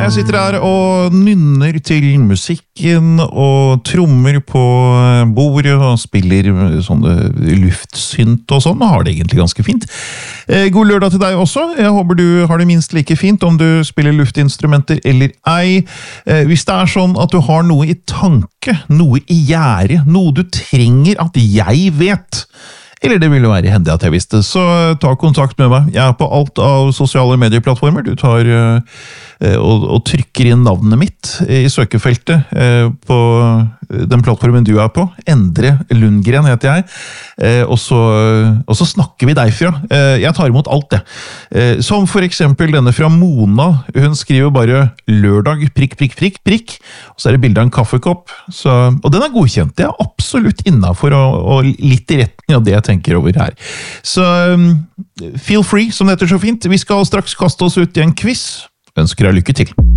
Jeg sitter her og nynner til musikken og trommer på bordet og spiller sånne luftsynt og sånn, og har det egentlig ganske fint. God lørdag til deg også. Jeg håper du har det minst like fint om du spiller luftinstrumenter eller ei. Hvis det er sånn at du har noe i tanke, noe i gjære, noe du trenger at jeg vet, eller det ville være hendig at jeg visste, så ta kontakt med meg. Jeg er på alt av sosiale medieplattformer. Du tar og trykker inn navnet mitt i søkefeltet på den plattformen du er på. Endre Lundgren heter jeg. Og så snakker vi derfra. Jeg tar imot alt det. Som for eksempel denne fra Mona. Hun skriver bare lørdag, prikk, prikk, prikk, prikk. Og så er det bildet av en kaffekopp. Og den er godkjent. Det er absolutt innenfor og litt i retning av det jeg tenker over her. Så feel free, som det heter så fint. Vi skal straks kaste oss ut i en quiz. Ønsker deg lykke til.